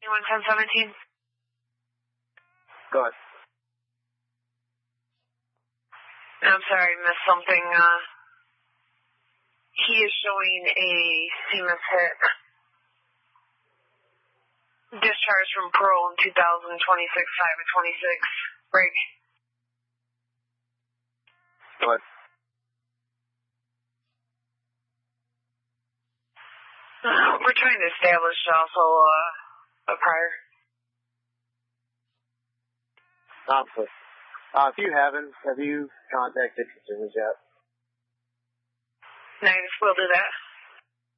1017. Go ahead. I'm sorry, I missed something. He is showing a Siemens hit. Discharge from parole in 2026, 5/26. Break. Go ahead. We're trying to establish also a prior. Obviously. If you haven't, have you contacted consumers yet? Nice, we'll do that.